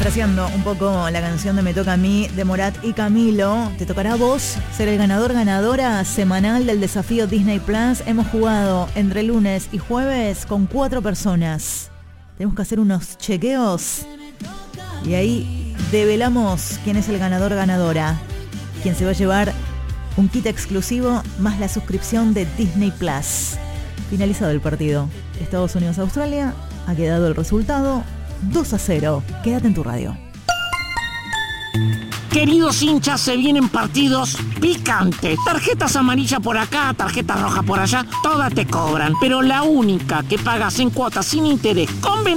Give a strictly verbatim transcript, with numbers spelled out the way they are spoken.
Apreciando un poco la canción de Me Toca a Mí de Morat y Camilo, te tocará a vos ser el ganador ganadora semanal del desafío Disney Plus. Hemos jugado entre lunes y jueves con cuatro personas. Tenemos que hacer unos chequeos y ahí develamos quién es el ganador ganadora, quien se va a llevar un kit exclusivo más la suscripción de Disney Plus. Finalizado el partido Estados Unidos-Australia, ha quedado el resultado dos a cero. Quédate en tu radio. Queridos hinchas, se vienen partidos picantes. Tarjetas amarillas por acá, tarjetas rojas por allá, todas te cobran. Pero la única que pagas en cuotas sin interés, con